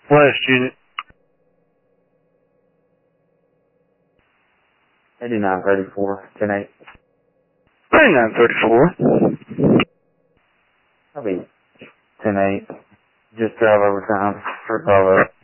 West unit. 8934, 10-8. 3934. I'll be 10-8. Just drive over time for Bravo.